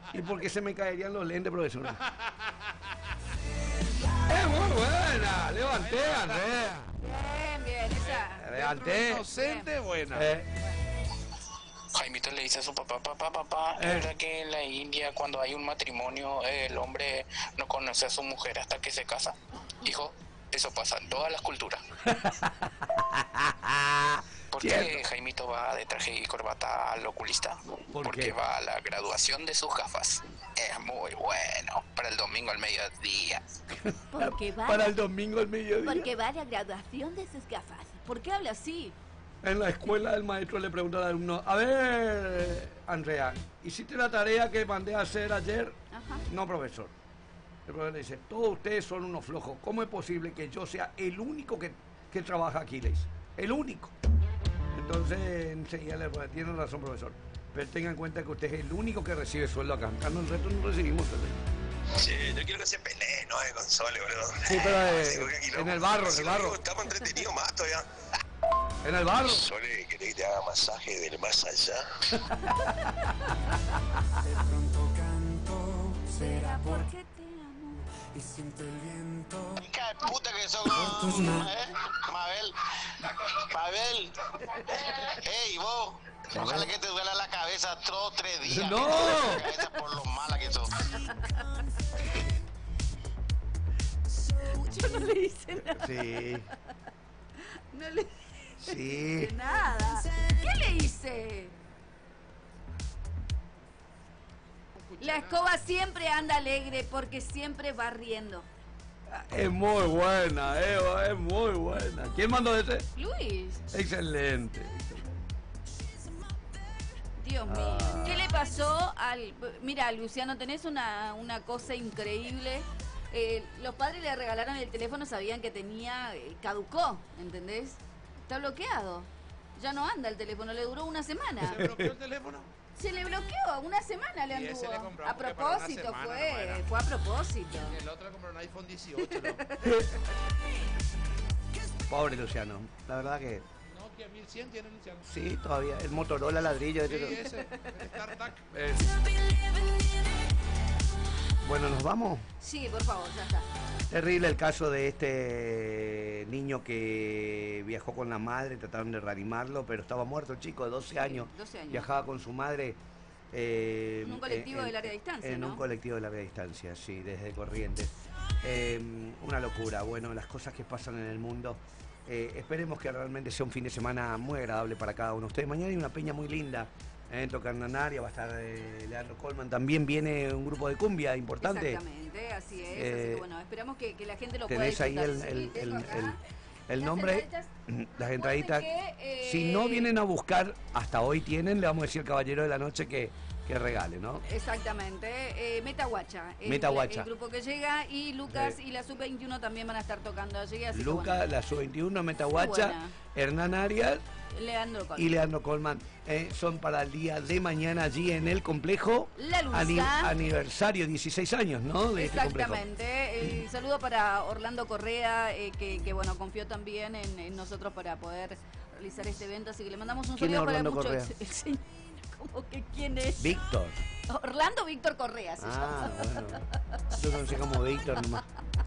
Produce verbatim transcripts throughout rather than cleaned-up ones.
¿Y por qué se me caerían los lentes, profesor? ¡Es muy buena! ¡Levanté, Andrea! Bien, bien, esa. ¡Levanté! Inocente, buena. Eh, Jaimito le dice a su papá, papá, papá, es Eh. verdad que en la India cuando hay un matrimonio eh, el hombre no conoce a su mujer hasta que se casa. Hijo, eso pasa en todas las culturas. ¿Por qué Cierto. Jaimito va de traje y corbata al oculista? ¿Por Porque qué? va a la graduación de sus gafas. Es muy bueno para el domingo al mediodía. Porque va, Para el domingo al mediodía. porque va a la graduación de sus gafas. ¿Por qué habla así? En la escuela el maestro le pregunta al alumno, a ver, Andrea, ¿hiciste la tarea que mandé a hacer ayer? Ajá. No, profesor. El profesor le dice, todos ustedes son unos flojos. ¿Cómo es posible que yo sea el único que, que trabaja aquí? Le dice, el único. Entonces, enseguida le dice, tiene razón, profesor. Pero tenga en cuenta que usted es el único que recibe sueldo acá. Acá no, el resto no recibimos sueldo. Sí, yo quiero que se pelee, no de console, boludo. Sí, pero eh, Sí, porque aquí no- en el barro, en si el no, barro. Estamos entretenidos más todavía. En el barro. Sole, ¿querés que te haga masaje del más allá? De pronto canto, será por Porque te amo. y siento el viento. Hija de puta que sos, tus manos. ¿eh? Mabel, Mabel, ey vos, ojalá que te duela la cabeza todos tres días. ¡No! Que te duela la cabeza por lo mala que sos. Yo no le hice nada. Sí, No le sí. hice nada. ¿Qué le hice? La escoba siempre anda alegre porque siempre va riendo. Es muy buena, Eva, es muy buena. ¿Quién mandó ese? Luis, Excelente. Dios mío. Ah. ¿Qué le pasó al... Mira, Luciano, tenés una, una cosa increíble. Eh, los padres le regalaron el teléfono, sabían que tenía... eh, caducó, ¿entendés? Está bloqueado. Ya no anda el teléfono, le duró una semana. ¿Se bloqueó el teléfono? Se le bloqueó, una semana le Y ese anduvo. le compramos A porque para una propósito semana fue, nomás era. fue a propósito. Y el otro le compró un iPhone dieciocho, ¿no? Pobre Luciano. La verdad que No, que mil cien tiene Luciano. sí, todavía. El Motorola ladrillo. Sí, ese- ese, el StarTac. Eh, Bueno, ¿nos vamos? Sí, por favor, ya está. Terrible el caso de este niño que viajó con la madre, trataron de reanimarlo, pero estaba muerto el chico de doce Sí, años. doce años. Viajaba con su madre. eh, En un colectivo en- de larga distancia, En ¿no? un colectivo de larga distancia, sí, desde Corrientes. Eh, una locura. Bueno, las cosas que pasan en el mundo. Eh, esperemos que realmente sea un fin de semana muy agradable para cada uno de ustedes. Mañana hay una peña muy linda. Eh, toca Hernanaria, va a estar eh, Leandro Colman. También viene un grupo de cumbia importante. Exactamente, así es. Eh, así que bueno, esperamos que, que la gente lo pueda Tenés ahí disfrutar. el, el, Sí, tengo el- acá. el- el Las nombre, entraditas. las entraditas. Recuerden que, eh, Si no vienen a buscar, hasta hoy tienen, le vamos a decir al caballero de la noche que, que regale, ¿no? Exactamente, eh, Metahuacha, el, Metahuacha. el grupo que llega, y Lucas Sí. y la sub veintiuno también van a estar tocando allí. Así que, Luca, bueno, la sub veintiuno, Metahuacha, buena. Hernán Arias Leandro Colman. y Leandro Colman eh, son para el día de mañana allí en el complejo. La Luz. Ani- aniversario, dieciséis años, ¿no? De este complejo. Exactamente. El saludo para Orlando Correa, eh, que, que, bueno, confió también en, en nosotros para poder realizar este evento, así que le mandamos un ¿Quién saludo es para Orlando mucho. Correa? El, el señor, como que quién es. Víctor. Orlando Víctor Correa se Ah, llama. bueno. Yo conocí como Víctor nomás.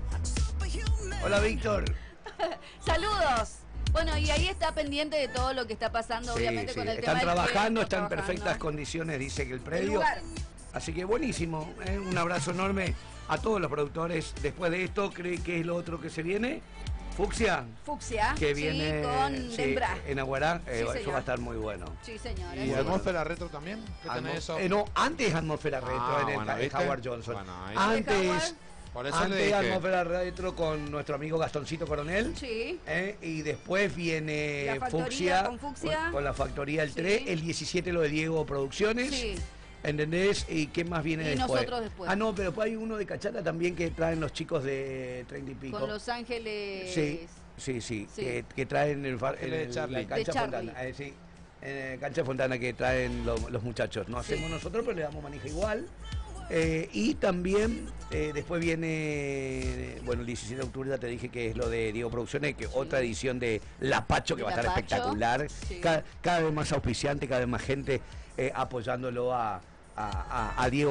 Hola, Víctor. Saludos. Bueno, y ahí está pendiente de todo lo que está pasando, Sí, obviamente, sí. con el Están tema del trabajando, evento, están en trabajando. perfectas condiciones, dice que el El predio. lugar. Así que buenísimo, ¿eh? Un abrazo enorme a todos los productores. Después de esto, ¿cree que es lo otro que se viene? Fucsia, Fucsia, que sí, viene con sí, Dembra. en Aguará. Eh, Sí, eso señor. va a estar muy bueno. Sí, señor. ¿Y es atmósfera retro también? ¿Qué Atmo- tenés eso? eh, no, antes Atmósfera Retro Ah, en el bueno, en ¿viste? Howard Johnson. Bueno, ahí- antes Howard. Por eso le antes dije. Atmósfera Retro con nuestro amigo Gastoncito Coronel. Sí. ¿eh? Y después viene La factoría Fucsia con Fucsia. Con, con la factoría el Sí. tres, el diecisiete lo de Diego Producciones. Sí. ¿Entendés? ¿Y qué más viene Y después? nosotros después. Ah, no, pero después hay uno de Cachata también que traen los chicos de treinta y pico. Con Los Ángeles. Sí, sí, sí, Sí. Que, que traen el, far- Ángeles el- de Charlie. la cancha De Charlie. Fontana. eh, sí, en eh, cancha Fontana que traen lo- los muchachos. No Sí. hacemos nosotros, pero le damos manija igual. Eh, y también eh, después viene, bueno, el diecisiete de octubre ya te dije que es lo de Diego Producciones, que otra edición de La Pacho que De va a La estar Pacho, espectacular. sí. Cada, cada vez más auspiciante, cada vez más gente eh, apoyándolo a, a, a- a Diego